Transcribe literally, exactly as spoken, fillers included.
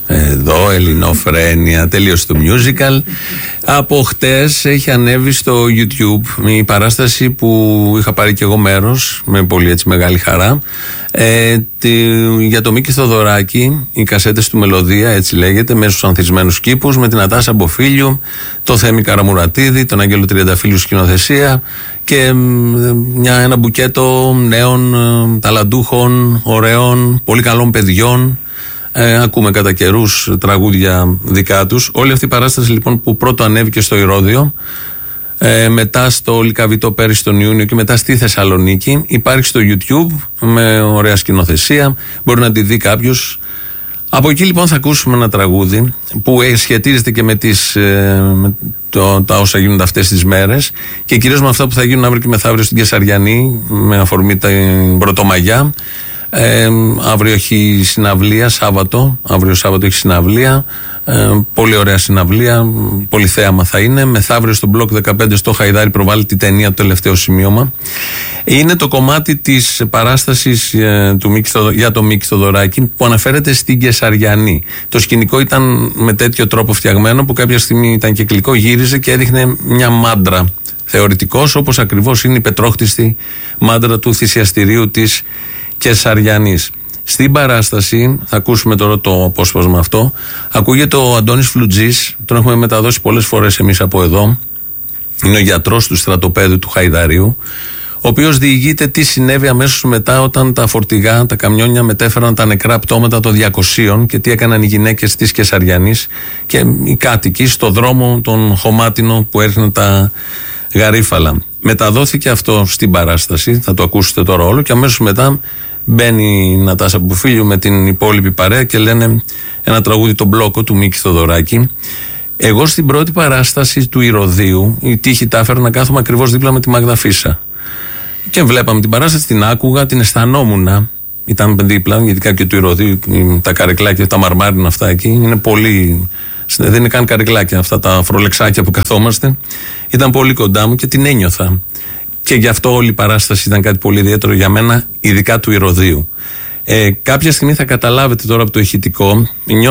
Εδώ, Ελληνοφρένεια, τελείωσε το musical. Από χτες έχει ανέβει στο YouTube η παράσταση που είχα πάρει και εγώ μέρος, με πολύ έτσι μεγάλη χαρά, ε, τη, για το Μίκη Θοδωράκη, οι κασέτες του Μελωδία, έτσι λέγεται, μέσα στους ανθισμένους κήπους, με την Ατάσα Μποφίλιου, το Θέμη Καραμουρατίδη, τον Άγγελο Τριανταφύλιου σκηνοθεσία και μια, ένα μπουκέτο νέων, ταλαντούχων, ωραίων, πολύ καλών παιδιών. Ε, ακούμε κατά καιρούς τραγούδια δικά τους. Όλη αυτή η παράσταση λοιπόν που πρώτο ανέβηκε στο Ηρώδειο, ε, μετά στο Λυκαβητό πέρυσι τον Ιούνιο και μετά στη Θεσσαλονίκη, υπάρχει στο YouTube με ωραία σκηνοθεσία, μπορεί να τη δει κάποιος. Από εκεί λοιπόν θα ακούσουμε ένα τραγούδι που σχετίζεται και με, τις, ε, με το, τα όσα γίνονται αυτές τις μέρες και κυρίως με αυτά που θα γίνουν αύριο και μεθαύριο στην Κεσαριανή με αφορμή την Πρωτομαγιά. Ε, αύριο έχει συναυλία, Σάββατο. Αύριο Σάββατο έχει συναυλία. Ε, πολύ ωραία συναυλία. Πολύ θέαμα θα είναι. Μεθαύριο στο μπλοκ δεκαπέντε στο Χαϊδάρι προβάλλει την ταινία, το τελευταίο σημείωμα. Είναι το κομμάτι της παράστασης ε, του Μίκη, για το Μίκη Θοδωράκη που αναφέρεται στην Κεσαριανή. Το σκηνικό ήταν με τέτοιο τρόπο φτιαγμένο που κάποια στιγμή ήταν κυκλικό, γύριζε και έδειχνε μια μάντρα. Θεωρητικός, όπως ακριβώς είναι η πετρόχτιστη μάντρα του θυσιαστηρίου της Κεσαριανής. Στην παράσταση, θα ακούσουμε τώρα το απόσπασμα αυτό, ακούγεται ο Αντώνης Φλουτζής, τον έχουμε μεταδώσει πολλές φορές εμείς από εδώ. Είναι ο γιατρός του στρατοπέδου του Χαϊδαρίου, ο οποίος διηγείται τι συνέβη αμέσως μετά όταν τα φορτηγά, τα καμιόνια μετέφεραν τα νεκρά πτώματα των διακοσίων και τι έκαναν οι γυναίκες της Κεσαριανής και οι κάτοικοι στο δρόμο τον χωμάτινο που έριχναν τα γαρίφαλα. Μεταδόθηκε αυτό στην παράσταση, θα το ακούσετε τώρα όλο και αμέσως μετά μπαίνει η Νατάσα Μποφίλιου με την υπόλοιπη παρέα και λένε ένα τραγούδι, τον μπλόκο του Μίκη Θοδωράκη. Εγώ στην πρώτη παράσταση του Ηρωδείου η τύχη τα έφερα να κάθομαι ακριβώς δίπλα με τη Μάγδα Φίσα και βλέπαμε την παράσταση, την άκουγα, την αισθανόμουνα. Ήταν δίπλα, γιατί κάποιο του Ηρωδείου, τα καρεκλάκια, τα μαρμάρινα αυτά εκεί είναι πολύ. Δεν είναι καν καρεκλάκια αυτά τα φρολεξάκια που καθόμαστε. Ήταν πολύ κοντά μου και την ένιωθα. Και γι' αυτό όλη η παράσταση ήταν κάτι πολύ ιδιαίτερο για μένα, ειδικά του Ηρωδείου. Ε, κάποια στιγμή θα καταλάβετε τώρα από το ηχητικό.